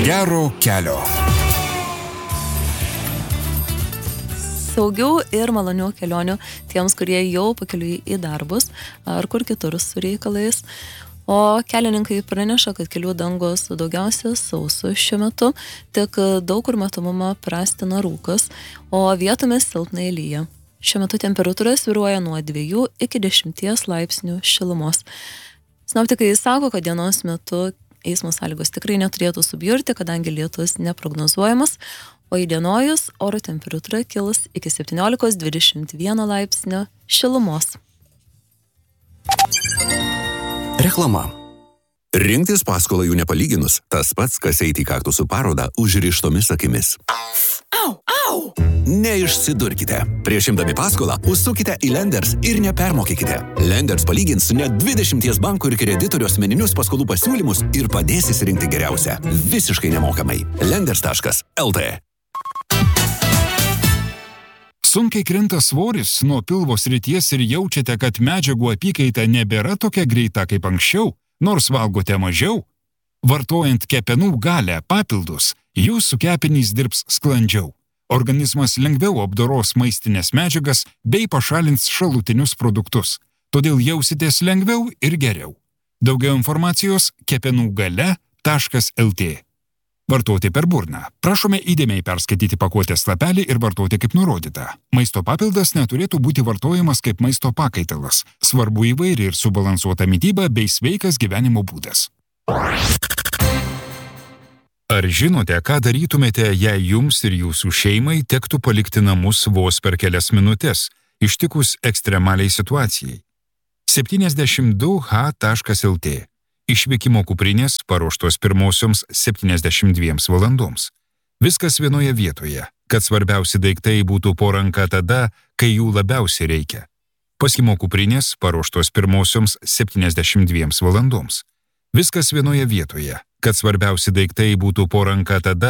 Gero kelio. Saugių ir malonių kelionių tiems, kurie jau pakeliui į darbus ar kur kitur su reikalais. O kelininkai praneša, kad kelių dangos daugiausia sausos šiuo metu, tik daug kur matomumą prastina rūkas, o vietomis silpnai lyja. Šiuo metu temperatūra svyruoja nuo 2 iki 10 laipsnių šilumos. Sinoptikai sako, kad dienos metu eismo sąlygos tikrai neturėtų subjurti, kadangi lietus neprognozuojamas, o įdienojus oro temperatūra kils iki 17-21 laipsnio šilumos. Reklama. Rinktis paskolą jų nepalyginus, tas pats, kas eiti į kaktusų parodą užrištomis akimis. Au, au! Neišsidurkite. Prieš imdami paskolą užsukite į Lenders ir nepermokykite. Lenders palygins net 20 bankų ir kreditorių asmeninius paskolų pasiūlymus ir padės įsirinkti geriausią. Visiškai nemokamai. Lenders.lt. Sunkiai krinta svoris nuo pilvo srities ir jaučiate, kad medžiagų apykaita nebėra tokia greita kaip anksčiau, nors valgote mažiau? Vartojant kepenų galę papildus, jūsų kepenys dirbs sklandžiau. Organizmas lengviau apdoros maistinės medžiagas bei pašalins šalutinius produktus. Todėl jausitės lengviau ir geriau. Daugiau informacijos kepenugale.lt. Vartoti per burną. Prašome įdėmiai perskaityti pakuotės lapelį ir vartoti kaip nurodyta. Maisto papildas neturėtų būti vartojamas kaip maisto pakaitalas. Svarbu įvairi ir subalansuota mityba bei sveikas gyvenimo būdas. Ar žinote, ką darytumėte, jei jums ir jūsų šeimai tektų palikti namus vos per kelias minutės, ištikus ekstremaliai situacijai? 72h.lt. Išvykimo kuprinės paruoštos pirmosioms 72 valandoms. Viskas vienoje vietoje, kad svarbiausi daiktai būtų po ranka tada, kai jų labiausiai reikia. Paskimo kuprinės paruoštos pirmosioms 72 valandoms. Viskas vienoje vietoje, kad svarbiausi daiktai būtų po ranka tada,